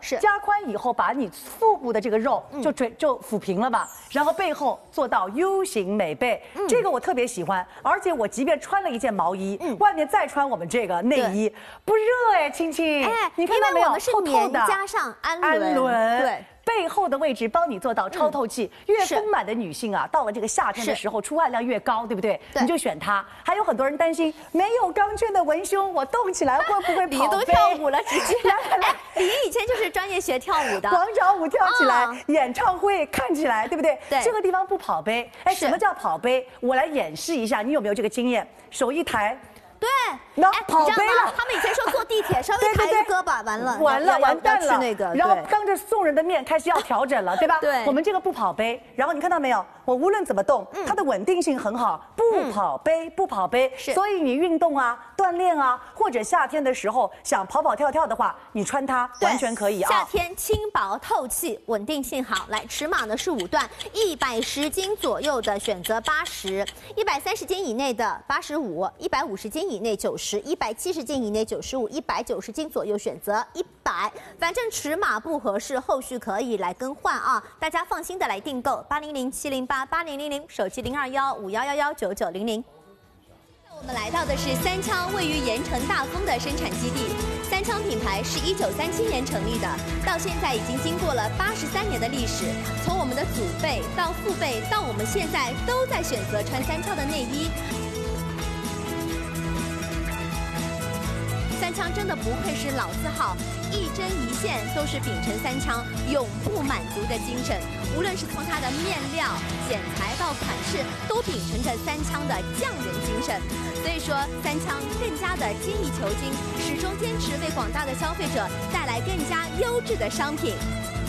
是加宽以后，把你腹部的这个肉就抚平了吧，然后背后做到 U 型美背，这个我特别喜欢。而且我即便穿了一件毛衣，外面再穿我们这个内衣，不热哎，青青。 哎， 你看到没有？ 因为我们是棉加上氨纶，对。 背后的位置帮你做到超透气，越丰满的女性啊，到了这个夏天的时候，出汗量越高，对不对？你就选它。还有很多人担心没有钢圈的文胸，我动起来会不会跑飞？ 李都跳舞了，直接。哎，李以前就是专业学跳舞的， 广场舞跳起来，演唱会看起来，对不对？ 对， 这个地方不跑杯。哎，什么叫跑杯？我来演示一下，你有没有这个经验？手一抬。 对， 那跑杯了。 他们以前说坐地铁稍微抬个胳膊， 完蛋了。 那个， 然后当着众人的面开始要调整了，对吧？ 对。 我们这个不跑杯，然后你看到没有？我无论怎么动，它的稳定性很好，不跑杯，不跑杯。所以你运动啊、锻炼啊，或者夏天的时候想跑跑跳跳的话，你穿它完全可以啊。 夏天轻薄透气，稳定性好。来，尺码呢是5段，110斤左右的选择80，130斤以内的85，150斤以内90，170斤以内95，190斤左右选择100。反正尺码不合适，后续可以来更换啊！大家放心的来订购800-708-8000，手机021-5111-9900。我们来到的是三枪位于盐城大丰的生产基地。三枪品牌是1937年成立的，到现在已经经过了83年的历史。从我们的祖辈到父辈到我们现在，都在选择穿三枪的内衣。 三枪真的不愧是老字号，一针一线都是秉承三枪永不满足的精神。无论是从它的面料、剪裁到款式，都秉承着三枪的匠人精神。所以说，三枪更加的精益求精，始终坚持为广大的消费者带来更加优质的商品。